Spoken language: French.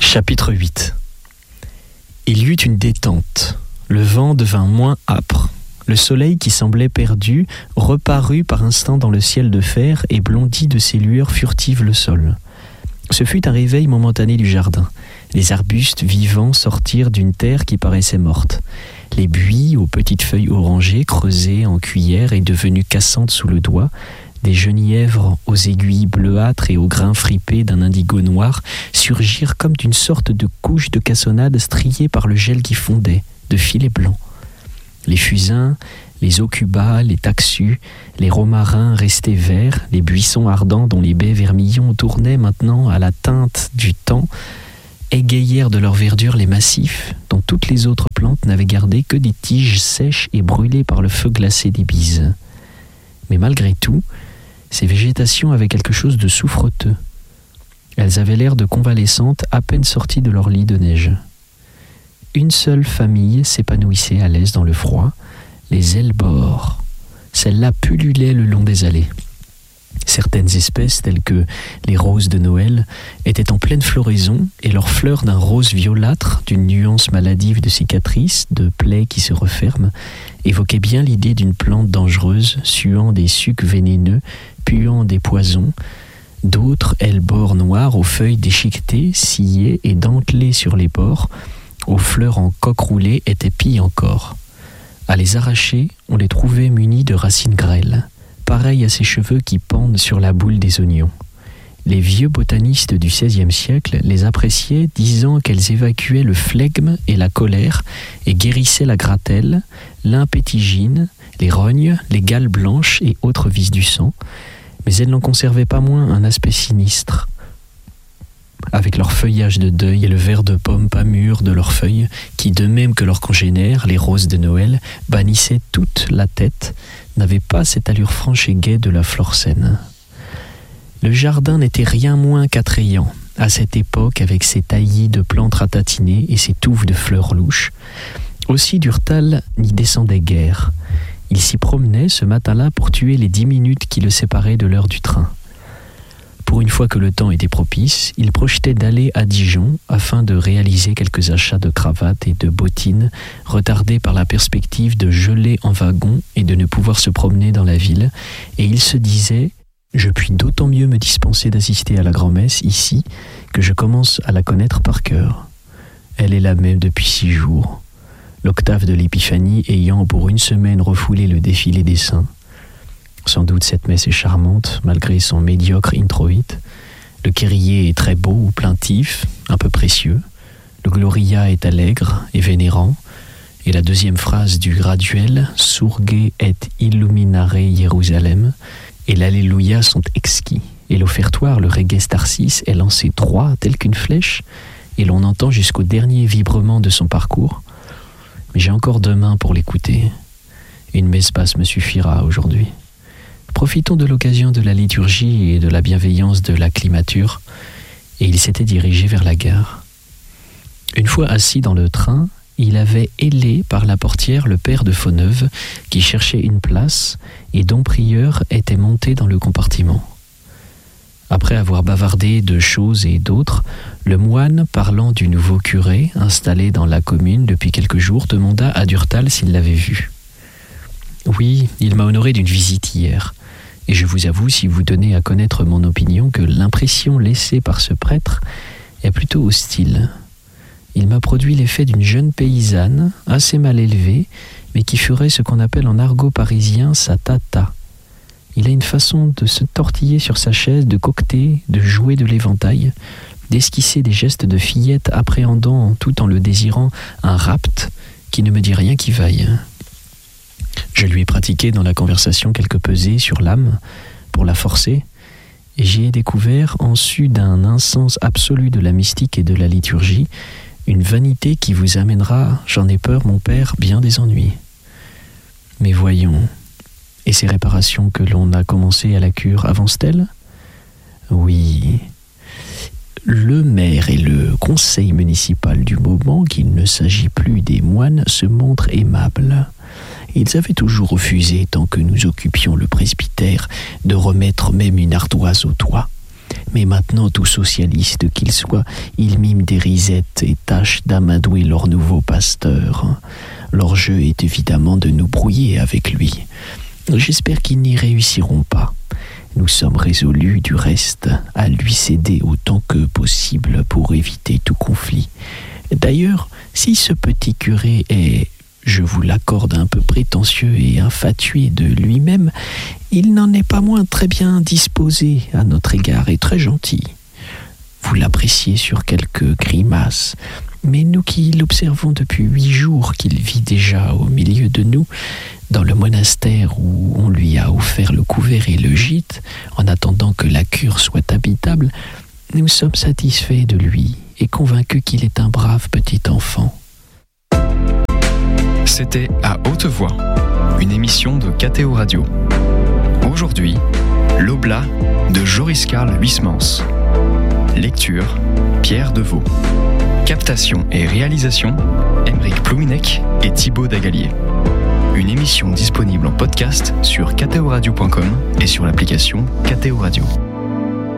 Chapitre 8. Il y eut une détente. Le vent devint moins âpre. Le soleil qui semblait perdu reparut par instant dans le ciel de fer et blondit de ses lueurs furtives le sol. Ce fut un réveil momentané du jardin. Les arbustes vivants sortirent d'une terre qui paraissait morte. Les buis aux petites feuilles orangées, creusées en cuillère et devenues cassantes sous le doigt, des genièvres aux aiguilles bleuâtres et aux grains fripés d'un indigo noir surgirent comme d'une sorte de couche de cassonade striée par le gel qui fondait, de filets blancs. Les fusains, les aucubas, les taxus, les romarins restés verts, les buissons ardents dont les baies vermillons tournaient maintenant à la teinte du temps, égayèrent de leur verdure les massifs dont toutes les autres plantes n'avaient gardé que des tiges sèches et brûlées par le feu glacé des bises. Mais malgré tout, ces végétations avaient quelque chose de souffreteux. Elles avaient l'air de convalescentes à peine sorties de leur lit de neige. Une seule famille s'épanouissait à l'aise dans le froid, les hellebores. Celles-là pullulaient le long des allées. Certaines espèces, telles que les roses de Noël, étaient en pleine floraison et leurs fleurs d'un rose violâtre, d'une nuance maladive de cicatrices, de plaies qui se referment, évoquaient bien l'idée d'une plante dangereuse, suant des sucs vénéneux, puant des poisons. D'autres hellebores noirs aux feuilles déchiquetées, sciées et dentelées sur les bords, aux fleurs en coque roulée étaient pires encore. À les arracher, on les trouvait munis de racines grêles, pareilles à ces cheveux qui pendent sur la boule des oignons. Les vieux botanistes du XVIe siècle les appréciaient, disant qu'elles évacuaient le flegme et la colère et guérissaient la gratelle, l'impétigine, les rognes, les gales blanches et autres vices du sang, mais elles n'en conservaient pas moins un aspect sinistre. Avec leur feuillage de deuil et le vert de pomme pas mûr de leurs feuilles, qui, de même que leurs congénères, les roses de Noël, bannissaient toute la tête, n'avaient pas cette allure franche et gaie de la flore saine. Le jardin n'était rien moins qu'attrayant, à cette époque, avec ses taillis de plantes ratatinées et ses touffes de fleurs louches. Aussi Durtal n'y descendait guère. Il s'y promenait ce matin-là pour tuer les 10 minutes qui le séparaient de l'heure du train. Pour une fois que le temps était propice, il projetait d'aller à Dijon afin de réaliser quelques achats de cravates et de bottines, retardés par la perspective de geler en wagon et de ne pouvoir se promener dans la ville, et il se disait « Je puis d'autant mieux me dispenser d'assister à la grand-messe ici que je commence à la connaître par cœur. Elle est la même depuis 6 jours, l'octave de l'Épiphanie ayant pour une semaine refoulé le défilé des saints. Sans doute cette messe est charmante, malgré son médiocre introïte. Le kyrie est très beau ou plaintif, un peu précieux. Le gloria est allègre et vénérant. Et la deuxième phrase du graduel, Surge et illuminare Jérusalem, et l'Alléluia sont exquis. Et l'offertoire, le Reges Tarsis, est lancé droit, tel qu'une flèche, et l'on entend jusqu'au dernier vibrement de son parcours. Mais j'ai encore 2 mains pour l'écouter. Une messe basse me suffira aujourd'hui. Profitons de l'occasion de la liturgie et de la bienveillance de l'acclimature, et il s'était dirigé vers la gare. Une fois assis dans le train, il avait hélé par la portière le père de Fauneuve, qui cherchait une place, et dont Prieur était monté dans le compartiment. Après avoir bavardé de choses et d'autres, le moine, parlant du nouveau curé, installé dans la commune depuis quelques jours, demanda à Durtal s'il l'avait vu. « Oui, il m'a honoré d'une visite hier. Et je vous avoue, si vous donnez à connaître mon opinion, que l'impression laissée par ce prêtre est plutôt hostile. Il m'a produit l'effet d'une jeune paysanne, assez mal élevée, mais qui ferait ce qu'on appelle en argot parisien sa tata. Il a une façon de se tortiller sur sa chaise, de coqueter, de jouer de l'éventail, d'esquisser des gestes de fillette appréhendant, tout en le désirant, un rapt qui ne me dit rien qui vaille. Je lui ai pratiqué dans la conversation quelques pesées sur l'âme pour la forcer, et j'y ai découvert, en su d'un insens absolu de la mystique et de la liturgie, une vanité qui vous amènera, j'en ai peur, mon père, bien des ennuis. Mais voyons, et ces réparations que l'on a commencées à la cure avancent-elles ? Oui. Le maire et le conseil municipal du moment, qu'il ne s'agit plus des moines, se montrent aimables. Ils avaient toujours refusé, tant que nous occupions le presbytère, de remettre même une ardoise au toit. Mais maintenant, tout socialiste qu'il soit, il mime des risettes et tâche d'amadouer leur nouveau pasteur. Leur jeu est évidemment de nous brouiller avec lui. J'espère qu'ils n'y réussiront pas. Nous sommes résolus, du reste, à lui céder autant que possible pour éviter tout conflit. D'ailleurs, si ce petit curé est, je vous l'accorde, un peu prétentieux et infatué de lui-même, il n'en est pas moins très bien disposé à notre égard et très gentil. Vous l'appréciez sur quelques grimaces, mais nous qui l'observons depuis 8 jours qu'il vit déjà au milieu de nous, dans le monastère où on lui a offert le couvert et le gîte, en attendant que la cure soit habitable, nous sommes satisfaits de lui et convaincus qu'il est un brave petit enfant. C'était À Haute Voix, une émission de KTO Radio. Aujourd'hui, L'Oblat de Joris Karl Huysmans. Lecture, Pierre Deveau. Captation et réalisation, Aymeric Plouminec et Thibaut Dagalier. Une émission disponible en podcast sur ktoradio.com et sur l'application KTO Radio.